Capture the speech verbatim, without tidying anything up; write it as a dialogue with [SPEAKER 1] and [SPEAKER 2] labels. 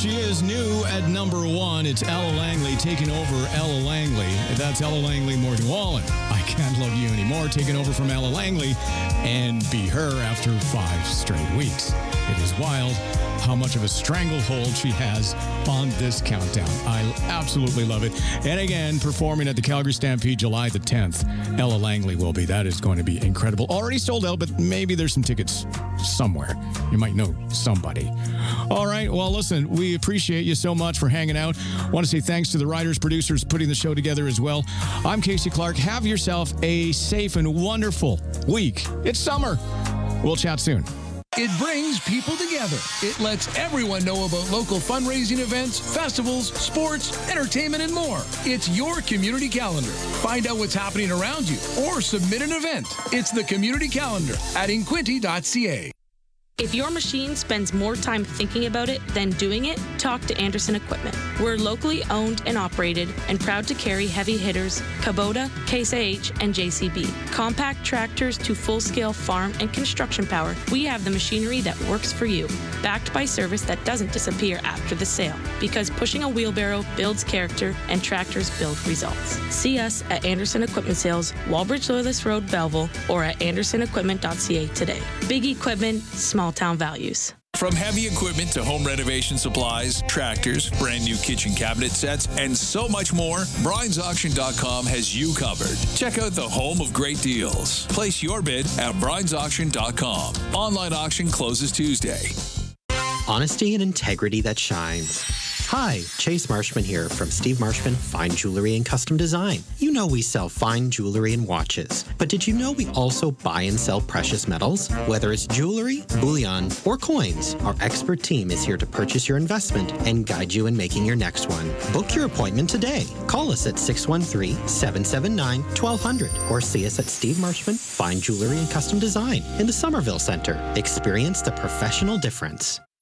[SPEAKER 1] she is new at number one. It's Ella Langley taking over Ella Langley. That's Ella Langley, Morgan Wallen. I Can't Love You Anymore, taking over from Ella Langley and Be Her after five straight weeks. It is wild how much of a stranglehold she has on this countdown. I absolutely love it. And again, performing at the Calgary Stampede July the tenth, Ella Langley will be. That is going to be incredible. Already sold out, but maybe there's some tickets somewhere. You might know somebody. All right. Well, listen, we appreciate you so much for hanging out. Want to say thanks to the writers, producers putting the show together as well. I'm Casey Clark. Have yourself a safe and wonderful week. It's summer. We'll chat soon.
[SPEAKER 2] It brings people together. It lets everyone know about local fundraising events, festivals, sports, entertainment, and more. It's your community calendar. Find out what's happening around you or submit an event. It's the Community Calendar at inquinty dot c a.
[SPEAKER 3] If your machine spends more time thinking about it than doing it, talk to Anderson Equipment. We're locally owned and operated and proud to carry heavy hitters, Kubota, Case I H, and J C B. Compact tractors to full-scale farm and construction power, we have the machinery that works for you. Backed by service that doesn't disappear after the sale, because pushing a wheelbarrow builds character and tractors build results. See us at Anderson Equipment Sales, Walbridge Loyalist Road, Belleville, or at anderson equipment dot c a today. Big equipment, small town values.
[SPEAKER 4] From heavy equipment to home renovation supplies, tractors, brand new kitchen cabinet sets, and so much more, Bryans Auction dot com has you covered. Check out the home of great deals. Place your bid at Bryans Auction dot com. Online auction closes Tuesday.
[SPEAKER 5] Honesty and integrity that shines. Hi, Chase Marshman here from Steve Marshman Fine Jewelry and Custom Design. You know we sell fine jewelry and watches, but did you know we also buy and sell precious metals? Whether it's jewelry, bullion, or coins, our expert team is here to purchase your investment and guide you in making your next one. Book your appointment today. Call us at six one three, seven seven nine, one two zero zero or see us at Steve Marshman Fine Jewelry and Custom Design in the Somerville Center. Experience the professional difference.